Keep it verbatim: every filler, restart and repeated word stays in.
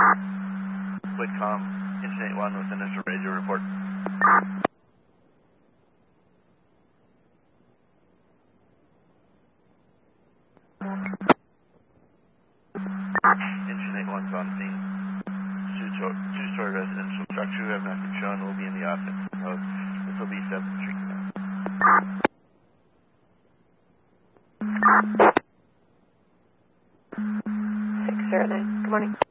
Woodcom, Engine eight one with initial radio report. Engine eight one's on scene. Two-story residential structure. We have nothing shown. We'll be in the offensive mode. This will be seven three command. six zero nine. Good morning.